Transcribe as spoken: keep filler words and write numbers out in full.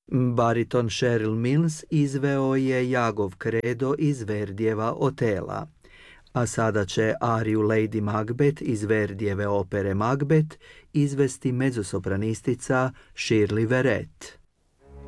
Bariton Cheryl Mills izveo je Jagov kredo iz Verdijeva Otela, a sada će ariju Lady Macbeth iz Verdijeve opere Macbeth izvesti mezzosopranistica Shirley Verrett.